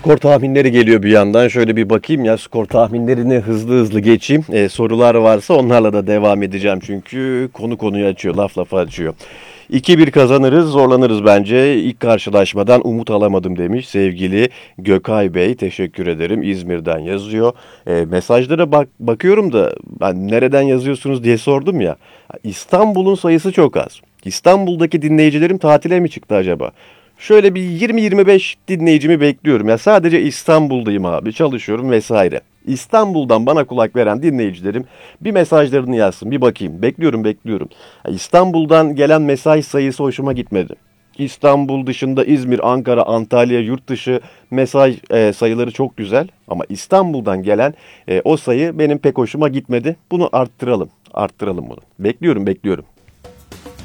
skor tahminleri geliyor bir yandan. Şöyle bir bakayım ya, skor tahminlerini hızlı hızlı geçeyim. Sorular varsa onlarla da devam edeceğim. Çünkü konu konuyu açıyor, laf lafa açıyor. 2-1 kazanırız, zorlanırız bence. İlk karşılaşmadan umut alamadım demiş sevgili Gökay Bey. Teşekkür ederim. İzmir'den yazıyor. Mesajlara bakıyorum da ben nereden yazıyorsunuz diye sordum ya. İstanbul'un sayısı çok az. İstanbul'daki dinleyicilerim tatile mi çıktı acaba? Şöyle bir 20-25 dinleyicimi bekliyorum. Ya sadece İstanbul'dayım abi, çalışıyorum vesaire. İstanbul'dan bana kulak veren dinleyicilerim bir mesajlarını yazsın, bir bakayım. Bekliyorum. İstanbul'dan gelen mesaj sayısı hoşuma gitmedi. İstanbul dışında İzmir, Ankara, Antalya, yurt dışı mesaj sayıları çok güzel. Ama İstanbul'dan gelen o sayı benim pek hoşuma gitmedi. Bunu arttıralım bunu. Bekliyorum.